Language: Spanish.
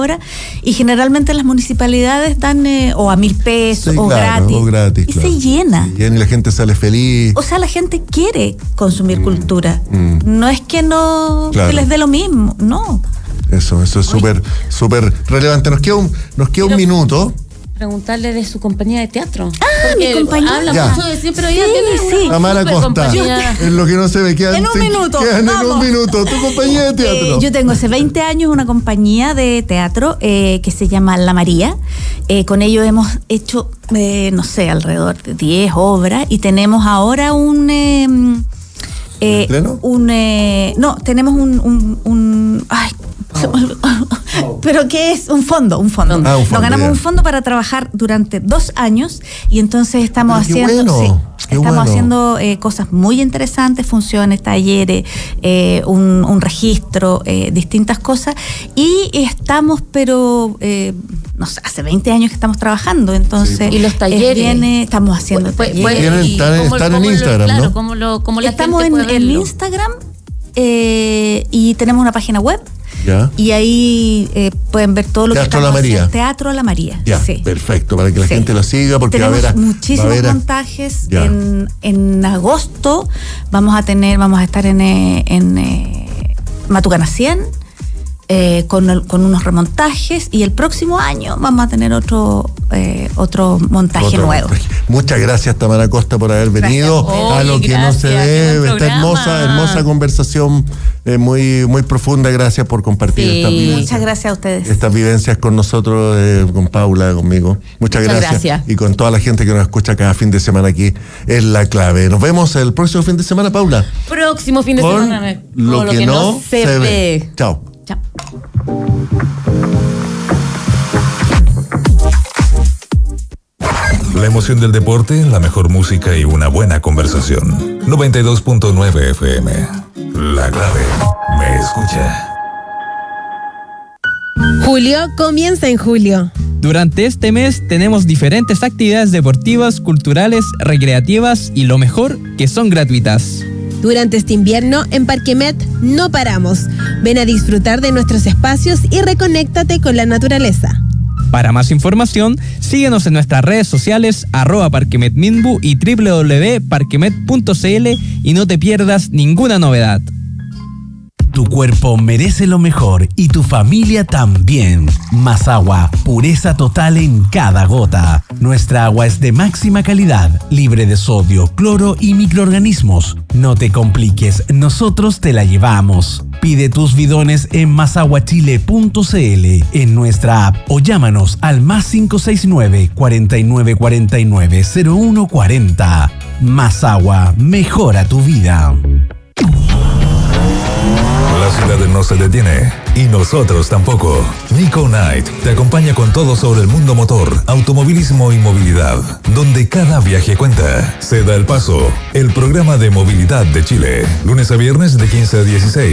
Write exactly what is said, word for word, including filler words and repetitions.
ahora, y generalmente las municipalidades dan eh, o a mil pesos sí, o, claro, gratis, o gratis. y claro. se llena. Y la gente sale feliz. O sea, la gente quiere consumir mm, cultura. Mm. No es que no claro. que les dé lo mismo, no. Eso, eso es súper, súper relevante. Nos queda un, nos queda un minuto. Preguntarle de su compañía de teatro. Ah, mi compañía. Habla ya. mucho de siempre, sí, ella tiene sí. Tamara Costa, en lo que no se ve, quedan en un minuto. Quedan vamos. en un minuto. Tu compañía de teatro. Eh, yo tengo hace veinte años una compañía de teatro eh, que se llama La María. Eh, con ellos hemos hecho, eh, no sé, alrededor de diez obras y tenemos ahora un... Eh, eh, un eh, no, tenemos un... un, un ay, Oh. Pero ¿qué es? Un fondo, un fondo. Ah, un fondo Nos ganamos ya. un fondo para trabajar durante dos años y entonces estamos Pero haciendo, qué bueno, sí, qué estamos bueno. haciendo eh, cosas muy interesantes, funciones, talleres, eh, un, un registro, eh, distintas cosas y estamos, pero eh, no sé, hace veinte años que estamos trabajando, entonces sí. Y los talleres, viene, estamos haciendo pues, talleres. pues, Tienen, y están, cómo- están cómo en lo- Instagram, claro, ¿no? Como lo, como la Estamos gente en, puede en verlo. Instagram eh, y tenemos una página web. Ya. Y ahí eh, pueden ver todo lo Teatro que La estamos María. haciendo. Teatro La María. Ya, sí. perfecto, para que la Sí. gente lo siga, porque tenemos va a ver a, muchísimos va a ver a- montajes. Ya. En, en agosto vamos a tener, vamos a estar en, eh, en eh, Matucana cien eh, con, el- con unos remontajes y el próximo año vamos a tener otro eh, otro montaje Otro nuevo. montaje. Muchas gracias, Tamara Costa, por haber venido Gracias. a lo Oye, que no se gracias, qué debe. buen Esta programa. hermosa, hermosa conversación, eh, muy, muy profunda. Gracias por compartir Sí. estas vivencias. Muchas gracias a ustedes. Estas vivencias con nosotros, eh, con Paula, conmigo. Muchas, Muchas gracias. gracias. Y con toda la gente que nos escucha cada fin de semana aquí en La Clave. Nos vemos el próximo fin de semana, Paula. Próximo fin de con semana. lo, con que, no se, ve. ve. Chao. Chao. La emoción del deporte, la mejor música y una buena conversación. noventa y dos punto nueve F M. La Clave. Me escucha. Julio comienza en julio. Durante este mes tenemos diferentes actividades deportivas, culturales, recreativas y lo mejor, que son gratuitas. Durante este invierno, en Parquemet no paramos. Ven a disfrutar de nuestros espacios y reconéctate con la naturaleza. Para más información, síguenos en nuestras redes sociales arroba parquemetminbu y doble u doble u doble u punto parquemet punto c l y no te pierdas ninguna novedad. Tu cuerpo merece lo mejor y tu familia también. Más agua, pureza total en cada gota. Nuestra agua es de máxima calidad, libre de sodio, cloro y microorganismos. No te compliques, nosotros te la llevamos. Pide tus bidones en masaguachile punto c l, en nuestra app o llámanos al más cinco seis nueve, cuatro nueve cuatro nueve, cero uno cuatro cero. Más agua, mejora tu vida. La ciudad no se detiene y nosotros tampoco. Nico Night te acompaña con todo sobre el mundo motor, automovilismo y movilidad, donde cada viaje cuenta. Se da el paso, el programa de movilidad de Chile, lunes a viernes de quince a dieciséis.